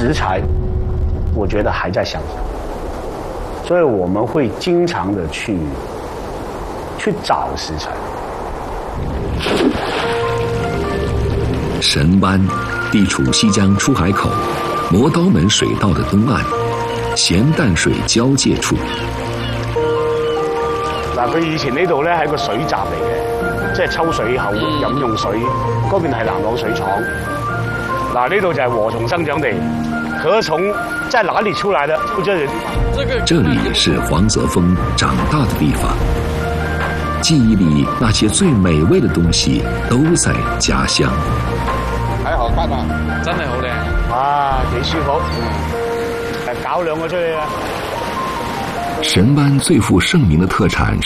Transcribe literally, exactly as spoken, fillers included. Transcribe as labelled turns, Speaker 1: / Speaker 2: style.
Speaker 1: 食材，我觉得还在想，所以我们会经常的去去找食材。
Speaker 2: 神湾地处西江出海口磨刀门水道的东岸，咸淡水交界處。
Speaker 1: 嗱，佢以前呢度咧係個水閘嚟嘅，即係抽水口飲用水。嗰邊係南朗水廠。嗱，呢度就係禾蟲生長地，禾蟲在哪裡出來的？就這裡。
Speaker 2: 這裡是黃澤峰長大的地方，記憶裡那些最美味的東西都在家鄉。
Speaker 3: 睇河骨啊，真係好靚。
Speaker 1: 啊，幾舒服。誒，搞兩個出去啊！
Speaker 2: 神灣最負盛名的特產